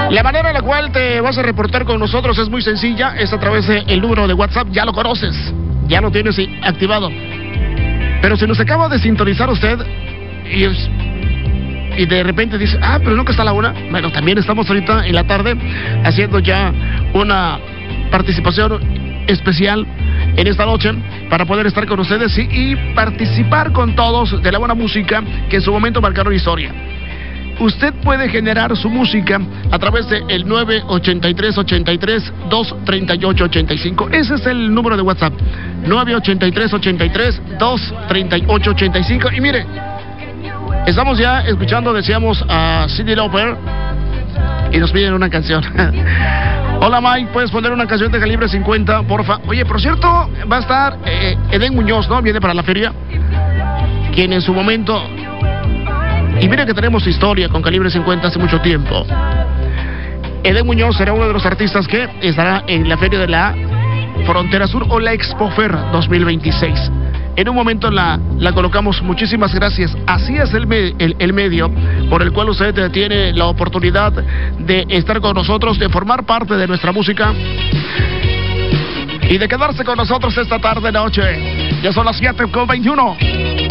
La manera en la cual te vas a reportar con nosotros es muy sencilla, es a través del número de WhatsApp, ya lo conoces, ya lo tienes activado. Pero si nos acaba de sintonizar usted y de repente dice, pero nunca está la una. Bueno, también estamos ahorita en la tarde haciendo ya una participación especial en esta noche para poder estar con ustedes y participar con todos de la buena música que en su momento marcaron historia. Usted puede generar su música a través del 983-83-238-85. Ese es el número de WhatsApp, 983-83-238-85. Y mire, estamos ya escuchando, decíamos, a Cyndi Lauper y nos piden una canción. Hola Mike, ¿puedes poner una canción de Calibre 50, porfa? Oye, por cierto, va a estar Edén Muñoz, ¿no? Viene para la feria, quien en su momento... Y mira que tenemos historia con Calibre 50 hace mucho tiempo. Edén Muñoz será uno de los artistas que estará en la feria de la Frontera Sur o la Expofer 2026. En un momento la colocamos. Muchísimas gracias. Así es el medio por el cual usted tiene la oportunidad de estar con nosotros, de formar parte de nuestra música y de quedarse con nosotros esta tarde noche. Ya son las 7:21.